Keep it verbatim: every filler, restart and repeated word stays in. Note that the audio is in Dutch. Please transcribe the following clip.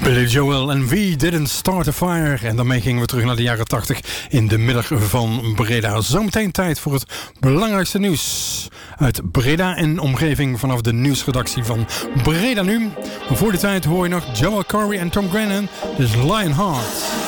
Billy Joel en We Didn't Start a Fire. En daarmee gingen we terug naar de jaren tachtig in de middag van Breda. Zometeen tijd voor het belangrijkste nieuws uit Breda en omgeving vanaf de nieuwsredactie van Breda Nu. Maar voor die tijd hoor je nog Joel Corey en Tom Grennan, dus Lionheart.